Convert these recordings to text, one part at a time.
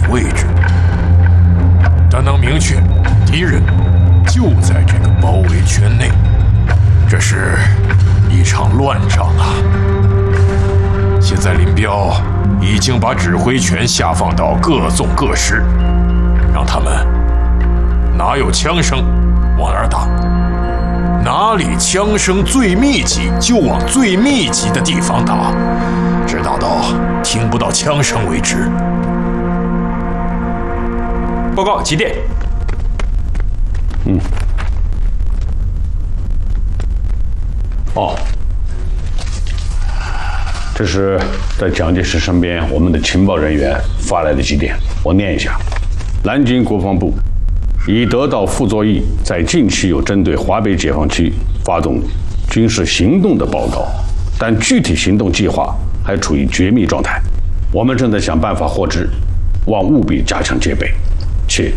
位置，但能明确敌人就在这个包围圈内。这是一场乱仗啊！现在林彪已经把指挥权下放到各纵各师，让他们哪有枪声往哪儿打，哪里枪声最密集就往最密集的地方打，直打到听不到枪声为止。报告几点？ 这是在蒋介石身边我们的情报人员发来的几点，我念一下。南京国防部已得到傅作义在近期有针对华北解放区发动军事行动的报告，但具体行动计划还处于绝密状态，我们正在想办法获知，望务必加强戒备。切。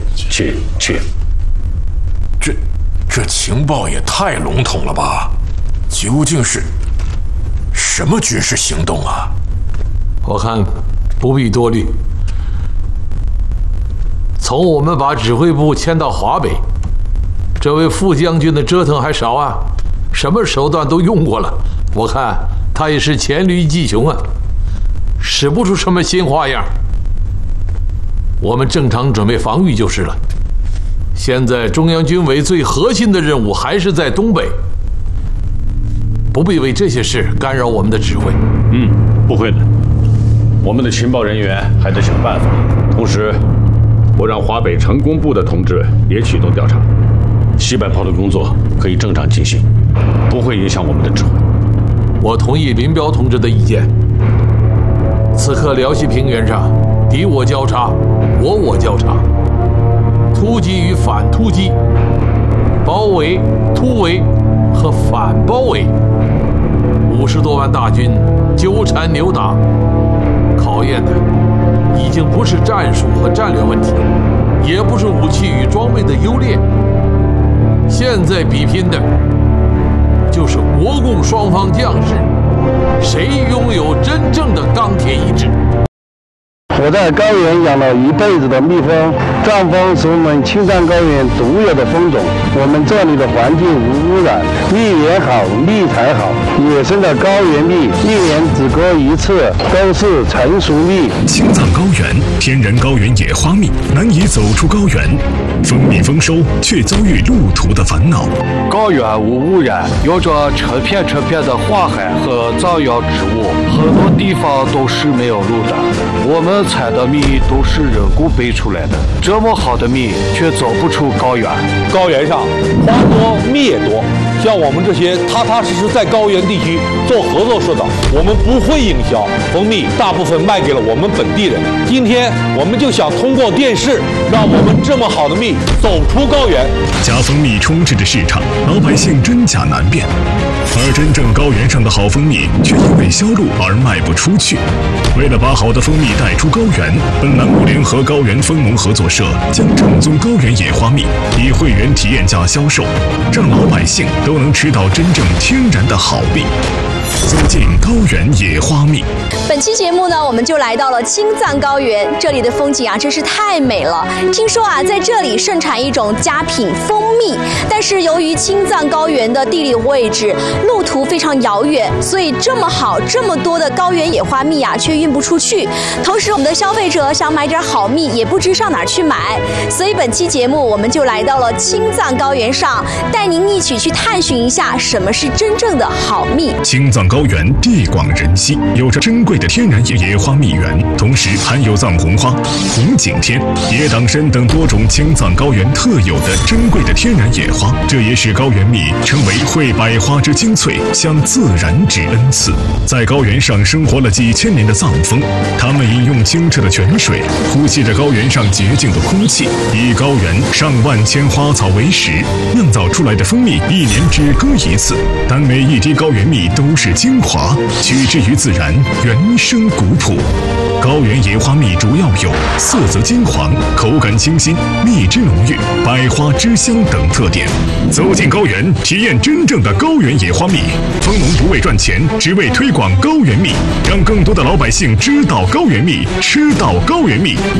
这情报也太笼统了吧？究竟是什么军事行动啊？ 我看不必多虑。从我们把指挥部迁到华北，这位副将军的折腾还少啊，什么手段都用过了。我看他也是黔驴技穷啊，使不出什么新花样。我们正常准备防御就是了。现在中央军委最核心的任务还是在东北，不必为这些事干扰我们的指挥。 不会的，我们的情报人员还得想办法。同时，我让华北成工部的同志也启动调查，西北炮的工作可以正常进行，不会影响我们的指挥。 我同意林彪同志的意见。此刻辽西平原上，敌我交叉，我交叉，突击与反突击，包围、突围和反包围，50多万大军纠缠扭打，考验的已经不是战术和战略问题，也不是武器与装备的优劣，现在比拼的就是国共双方将士谁拥有真正的钢铁意志。 我在高原养了一辈子的蜜蜂，藏蜂是我们青藏高原独有的蜂种。我们这里的环境无污染，蜜源好，蜜才好。野生的高原蜜，一年只割一次，都是成熟蜜。 青藏高原天然高原野花蜜难以走出高原，蜂蜜丰收却遭遇路途的烦恼。 高原无污染，有着成片的花海和藏药植物，很多地方都是没有路的。我们采的蜜都是人工培出来的，这么好的蜜却走不出高原。 高原上花多蜜也多，像我们这些踏踏实实在高原地区做合作社的，我们不会营销蜂蜜，大部分卖给了我们本地人。今天我们就想通过电视，让我们这么好的蜜走出高原。 假蜂蜜充斥着市场，老百姓真假难辨，而真正高原上的好蜂蜜却因为销路而卖不出去。为了把好的蜂蜜带出高原，本栏目联合高原蜂农合作社将正宗高原野花蜜以会员体验价销售，让老百姓都能吃到真正天然的好蜜。走进高原野花蜜。 本期节目呢，我们就来到了青藏高原，这里的风景啊真是太美了。听说啊，在这里盛产一种佳品蜂蜜，但是由于青藏高原的地理位置、路途非常遥远，所以这么好、这么多的高原野花蜜啊，却运不出去。同时，我们的消费者想买点好蜜，也不知上哪儿去买。所以本期节目，我们就来到了青藏高原上，带您一起去探寻一下什么是真正的好蜜。 青藏高原地广人稀，有着珍贵的天然野花蜜源，同时含有藏红花、红景天、野党参等多种青藏高原特有的珍贵的天然野花，这也使高原蜜成为会百花之精粹，向自然之恩赐。在高原上生活了几千年的藏蜂，他们饮用清澈的泉水，呼吸着高原上洁净的空气，以高原上万千花草为食，酿造出来的蜂蜜一年只割一次，但每一滴高原蜜都是精华，取之于自然，原生古朴。高原野花蜜主要有色泽金黄、口感清新、蜜汁浓郁、百花之香等特点。走进高原，体验真正的高原野花蜜。蜂农不为赚钱，只为推广高原蜜，让更多的老百姓知道高原蜜，吃到高原蜜。